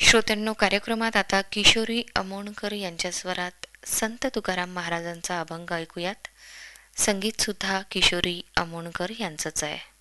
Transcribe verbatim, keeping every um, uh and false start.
श्रोत्यांनो, कार्यक्रमात आता किशोरी अमोणकर यांच्या स्वरात संत तुकाराम महाराजांचा अभंग ऐकूयात. संगीत सुद्धा किशोरी अमोणकर यांचंच आहे.